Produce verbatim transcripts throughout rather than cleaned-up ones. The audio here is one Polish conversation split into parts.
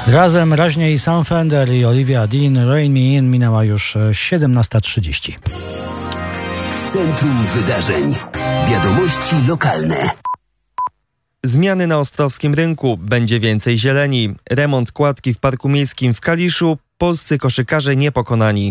Razem raźniej Sam Fender i Olivia Dean, Rain Me In, minęła już siedemnasta trzydzieści. W centrum wydarzeń. Wiadomości lokalne. Zmiany na Ostrowskim Rynku. Będzie więcej zieleni. Remont kładki w Parku Miejskim w Kaliszu. Polscy koszykarze niepokonani.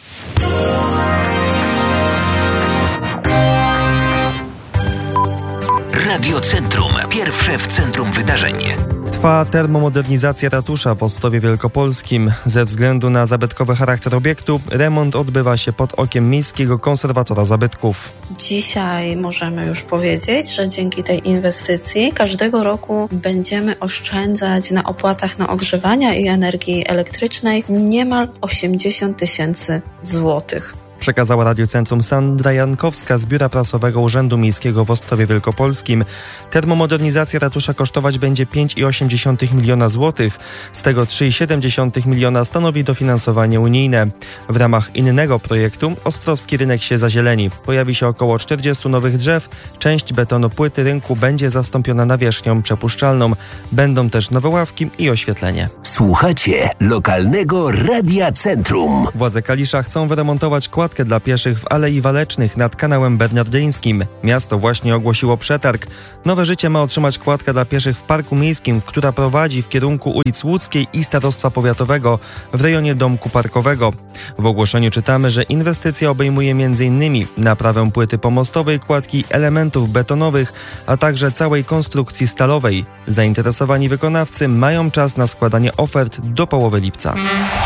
Radio Centrum. Pierwsze w centrum wydarzeń. Trwa termomodernizacja ratusza w Ostrowie Wielkopolskim. Ze względu na zabytkowy charakter obiektu remont odbywa się pod okiem Miejskiego Konserwatora Zabytków. Dzisiaj możemy już powiedzieć, że dzięki tej inwestycji każdego roku będziemy oszczędzać na opłatach na ogrzewanie i energii elektrycznej niemal osiemdziesiąt tysięcy złotych. Przekazała Radio Centrum Sandra Jankowska z Biura Prasowego Urzędu Miejskiego w Ostrowie Wielkopolskim. Termomodernizacja ratusza kosztować będzie pięć przecinek osiem miliona złotych. Z tego trzy przecinek siedem miliona stanowi dofinansowanie unijne. W ramach innego projektu Ostrowski Rynek się zazieleni. Pojawi się około czterdziestu nowych drzew. Część betonopłyty rynku będzie zastąpiona nawierzchnią przepuszczalną. Będą też nowe ławki i oświetlenie. Słuchacie lokalnego Radia Centrum. Władze Kalisza chcą wyremontować kładkę dla pieszych w Alei Walecznych nad kanałem bernardyńskim. Miasto właśnie ogłosiło przetarg. Nowe życie ma otrzymać kładka dla pieszych w Parku Miejskim, która prowadzi w kierunku ulic Łódzkiej i Starostwa Powiatowego w rejonie Domku Parkowego. W ogłoszeniu czytamy, że inwestycja obejmuje m in naprawę płyty pomostowej, kładki, elementów betonowych, a także całej konstrukcji stalowej. Zainteresowani wykonawcy mają czas na składanie ofert do połowy lipca.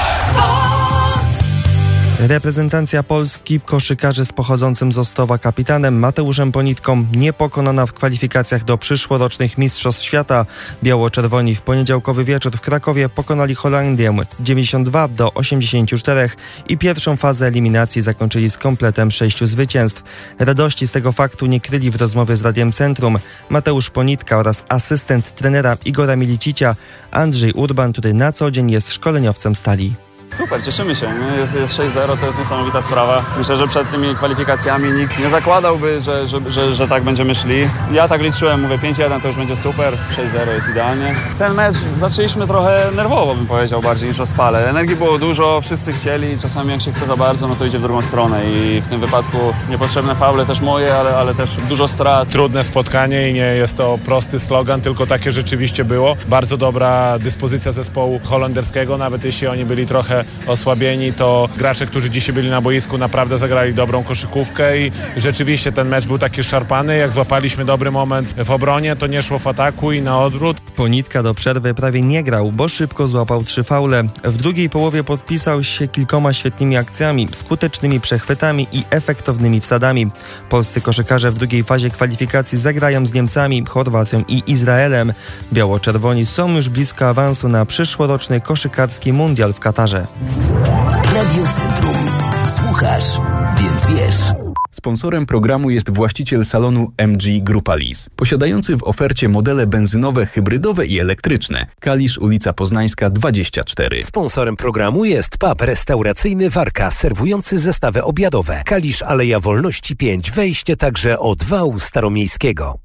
Reprezentacja Polski koszykarzy z pochodzącym z Ostrowa kapitanem Mateuszem Ponitką niepokonana w kwalifikacjach do przyszłorocznych Mistrzostw Świata. Biało-czerwoni w poniedziałkowy wieczór w Krakowie pokonali Holandię dziewięćdziesiąt dwa do osiemdziesięciu czterech i pierwszą fazę eliminacji zakończyli z kompletem sześciu zwycięstw. Radości z tego faktu nie kryli w rozmowie z Radiem Centrum Mateusz Ponitka oraz asystent trenera Igora Milicicia Andrzej Urban, który na co dzień jest szkoleniowcem Stali. Super, cieszymy się. Nie? Jest, jest sześć zero, to jest niesamowita sprawa. Myślę, że przed tymi kwalifikacjami nikt nie zakładałby, że, że, że, że tak będziemy szli. Ja tak liczyłem, mówię pięć jeden to już będzie super, sześć zero jest idealnie. Ten mecz zaczęliśmy trochę nerwowo, bym powiedział, bardziej niż o spale. Energii było dużo, wszyscy chcieli, czasami jak się chce za bardzo, no to idzie w drugą stronę i w tym wypadku niepotrzebne faule też moje, ale, ale też dużo strat. Trudne spotkanie i nie jest to prosty slogan, tylko takie rzeczywiście było. Bardzo dobra dyspozycja zespołu holenderskiego, nawet jeśli oni byli trochę osłabieni, to gracze, którzy dzisiaj byli na boisku, naprawdę zagrali dobrą koszykówkę i rzeczywiście ten mecz był taki szarpany. Jak złapaliśmy dobry moment w obronie, to nie szło w ataku i na odwrót. Ponitka do przerwy prawie nie grał, bo szybko złapał trzy faule. W drugiej połowie podpisał się kilkoma świetnymi akcjami, skutecznymi przechwytami i efektownymi wsadami. Polscy koszykarze w drugiej fazie kwalifikacji zagrają z Niemcami, Chorwacją i Izraelem. Biało-czerwoni są już blisko awansu na przyszłoroczny koszykarski mundial w Katarze. Radio Centrum. Słuchasz, więc wiesz. Sponsorem programu jest właściciel salonu M G Grupa Lease, posiadający w ofercie modele benzynowe, hybrydowe i elektryczne. Kalisz, ulica Poznańska dwadzieścia cztery. Sponsorem programu jest pub restauracyjny Warka, serwujący zestawy obiadowe. Kalisz, Aleja Wolności pięć, wejście także od wału staromiejskiego.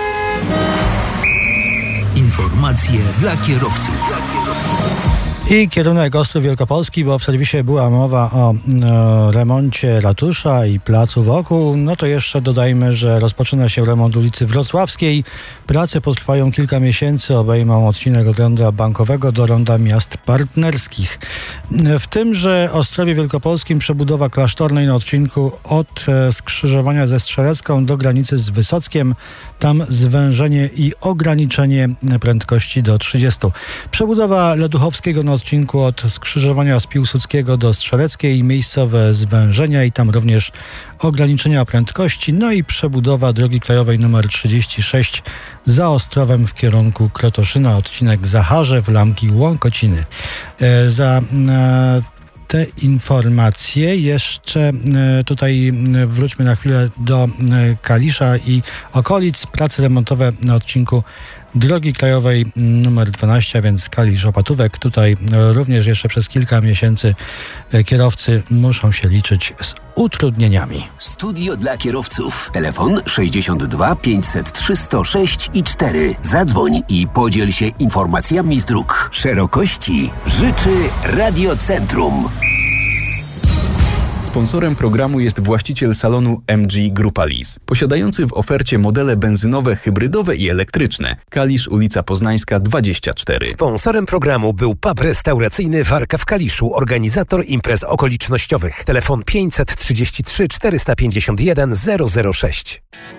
Informacje dla kierowców. I kierunek Ostrów Wielkopolski, bo w serwisie była mowa o e, remoncie ratusza i placu wokół. No to jeszcze dodajmy, że rozpoczyna się remont ulicy Wrocławskiej. Prace potrwają kilka miesięcy, obejmą odcinek od ronda Bankowego do ronda miast partnerskich. W tymże Ostrowie Wielkopolskim przebudowa klasztornej na odcinku od e, skrzyżowania ze Strzelecką do granicy z Wysockiem. Tam zwężenie i ograniczenie prędkości do trzydziestu. Przebudowa Leduchowskiego na odcinku od skrzyżowania z Piłsudskiego do Strzeleckiej, miejscowe zwężenia i tam również ograniczenia prędkości. No i przebudowa drogi krajowej nr trzydzieści sześć za Ostrowem w kierunku Krotoszyna, odcinek Zacharzew, Lamki, Łąkociny. E, za e, te informacje jeszcze e, tutaj wróćmy na chwilę do e, Kalisza i okolic. Prace remontowe na odcinku drogi krajowej numer dwanaście, więc Kalisz-Opatówek. Tutaj również jeszcze przez kilka miesięcy kierowcy muszą się liczyć z utrudnieniami. Studio dla kierowców. Telefon sześćdziesiąt dwa pięćset trzy sto sześć i cztery. Zadzwoń i podziel się informacjami z dróg. Szerokości życzy Radiocentrum. Sponsorem programu jest właściciel salonu M G Grupa Lease, posiadający w ofercie modele benzynowe, hybrydowe i elektryczne. Kalisz, ulica Poznańska dwadzieścia cztery. Sponsorem programu był pub restauracyjny Warka w Kaliszu, organizator imprez okolicznościowych. Telefon pięćset trzydzieści trzy czterysta pięćdziesiąt jeden zero zero sześć.